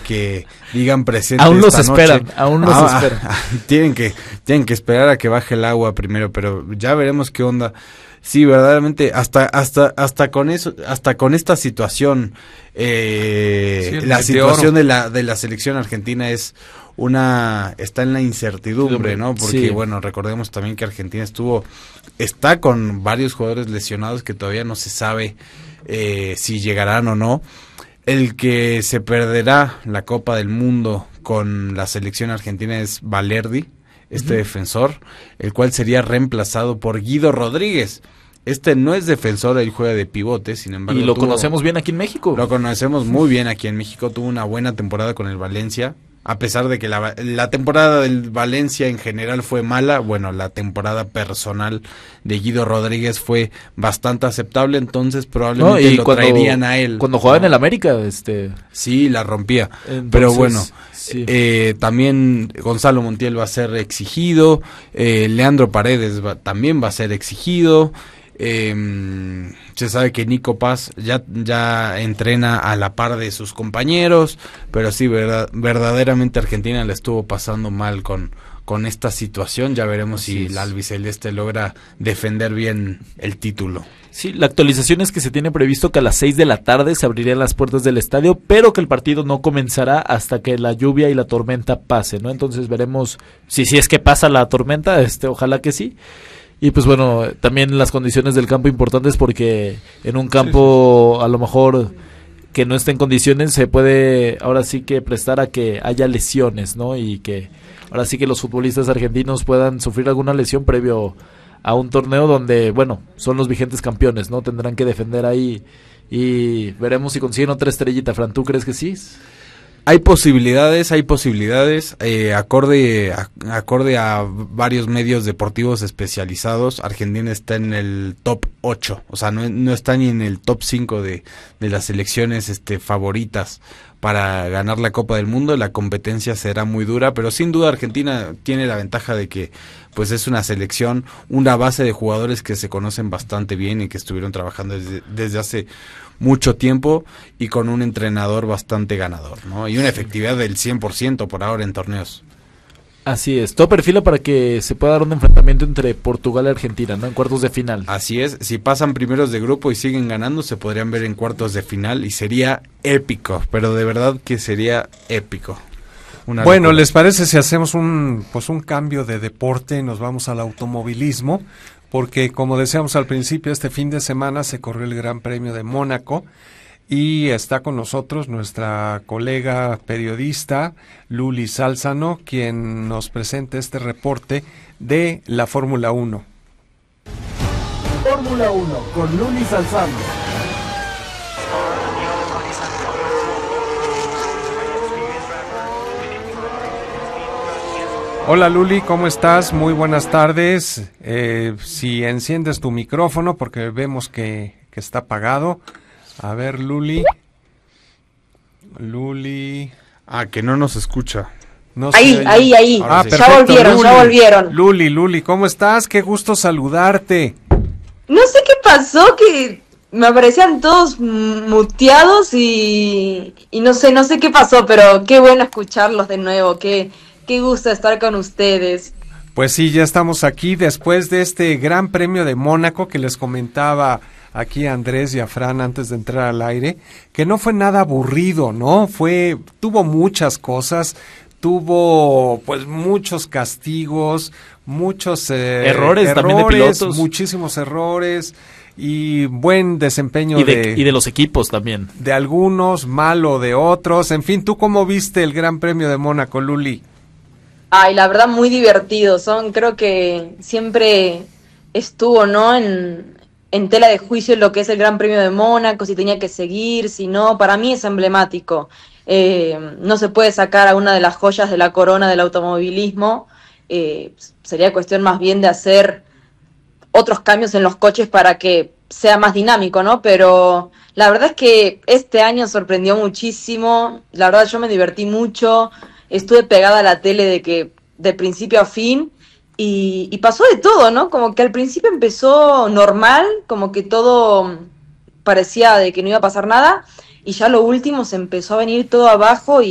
que digan presente aún esta los noche. esperan, aún los esperan. Tienen que esperar a que baje el agua primero, pero ya veremos qué onda. Sí, verdaderamente, hasta con eso, hasta con esta situación, la situación de la selección argentina está en la incertidumbre, ¿no? Porque bueno, recordemos también que Argentina está con varios jugadores lesionados que todavía no se sabe si llegarán o no. El que se perderá la Copa del Mundo con la selección argentina es Valerdi, defensor, el cual sería reemplazado por Guido Rodríguez. No es defensor, él juega de pivote, sin embargo. Y lo conocemos bien aquí en México. Lo conocemos muy bien aquí en México, tuvo una buena temporada con el Valencia, a pesar de que la temporada del Valencia en general fue mala. Bueno, la temporada personal de Guido Rodríguez fue bastante aceptable, entonces probablemente traerían a él. Cuando jugaba en el América, sí, la rompía. Entonces, pero bueno, sí. También Gonzalo Montiel va a ser exigido, Leandro Paredes también va a ser exigido. Se sabe que Nico Paz ya entrena a la par de sus compañeros, pero sí, verdaderamente Argentina le estuvo pasando mal con esta situación. Ya veremos si el albiceleste logra defender bien el título. Sí, la actualización es que se tiene previsto que a las 6 de la tarde se abrirían las puertas del estadio, pero que el partido no comenzará hasta que la lluvia y la tormenta pasen, ¿no? Entonces veremos si es que pasa la tormenta, ojalá que sí. Y pues bueno, también las condiciones del campo importantes, porque en un campo a lo mejor que no esté en condiciones se puede ahora sí que prestar a que haya lesiones, ¿no? Y que ahora sí que los futbolistas argentinos puedan sufrir alguna lesión previo a un torneo donde, bueno, son los vigentes campeones, ¿no? Tendrán que defender ahí y veremos si consiguen otra estrellita. Fran, ¿tú crees que sí? Hay posibilidades, acorde a varios medios deportivos especializados. Argentina está en el top 8, o sea, no está ni en el top 5 de las selecciones favoritas para ganar la Copa del Mundo. La competencia será muy dura, pero sin duda Argentina tiene la ventaja de que pues es una selección, una base de jugadores que se conocen bastante bien y que estuvieron trabajando desde hace mucho tiempo, y con un entrenador bastante ganador, ¿no? Y una efectividad del 100% por ahora en torneos. Así es, todo perfila para que se pueda dar un enfrentamiento entre Portugal y Argentina, ¿no? En cuartos de final. Así es, si pasan primeros de grupo y siguen ganando, se podrían ver en cuartos de final y sería épico, pero de verdad que sería épico. Bueno, ¿les parece si hacemos un cambio de deporte? Nos vamos al automovilismo, porque como decíamos al principio, este fin de semana se corrió el Gran Premio de Mónaco y está con nosotros nuestra colega periodista Luli Salzano, quien nos presenta este reporte de la Fórmula 1. Fórmula 1 con Luli Salzano. Hola Luli, ¿cómo estás? Muy buenas tardes. Si enciendes tu micrófono, porque vemos que está apagado. A ver, Luli. Que no nos escucha. No ahí. Perfecto. Ya volvieron. Luli, ¿cómo estás? Qué gusto saludarte. No sé qué pasó, que me aparecían todos muteados y no sé qué pasó, pero qué bueno escucharlos de nuevo, qué gusto estar con ustedes. Pues sí, ya estamos aquí después de este Gran Premio de Mónaco que les comentaba aquí a Andrés y a Fran antes de entrar al aire, que no fue nada aburrido, ¿no? Tuvo muchas cosas, tuvo pues muchos castigos, muchos errores también de pilotos, muchísimos errores y buen desempeño y de los equipos también. De algunos, malo de otros, en fin, ¿tú cómo viste el Gran Premio de Mónaco, Luli? La verdad muy divertido, creo que siempre estuvo, ¿no? En tela de juicio lo que es el Gran Premio de Mónaco, si tenía que seguir, si no, para mí es emblemático. No se puede sacar a una de las joyas de la corona del automovilismo, sería cuestión más bien de hacer otros cambios en los coches para que sea más dinámico, ¿no? Pero la verdad es que este año sorprendió muchísimo, la verdad yo me divertí mucho, estuve pegada a la tele de principio a fin, y pasó de todo, ¿no? Como que al principio empezó normal, como que todo parecía de que no iba a pasar nada, y ya lo último se empezó a venir todo abajo